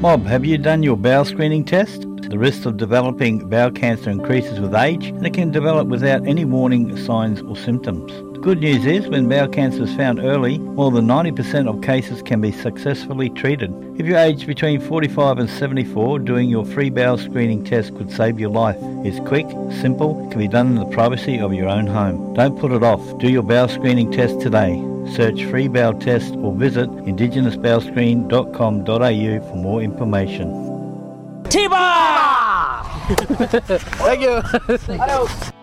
Mob, have you done your bowel screening test? The risk of developing bowel cancer increases with age, and it can develop without any warning signs or symptoms. The good news is, when bowel cancer is found early, more than 90% of cases can be successfully treated. If you're aged between 45 and 74, doing your free bowel screening test could save your life. It's quick, simple, can be done in the privacy of your own home. Don't put it off. Do your bowel screening test today. Search free bowel test or visit indigenousbowelscreen.com.au for more information. T-Bar! Thank you.